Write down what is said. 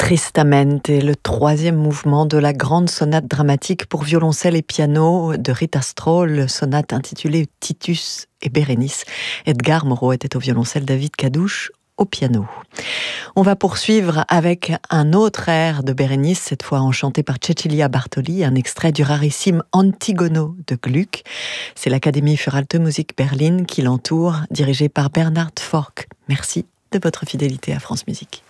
Tristamente, le troisième mouvement de la grande sonate dramatique pour violoncelle et piano de Rita Stroll, sonate intitulée Titus et Bérénice. Edgar Moreau était au violoncelle, David Cadouche au piano. On va poursuivre avec un autre air de Bérénice, cette fois enchanté par Cecilia Bartoli, un extrait du rarissime Antigono de Gluck. C'est l'Académie für Alte Musik Berlin qui l'entoure, dirigée par Bernhard Forck. Merci de votre fidélité à France Musique.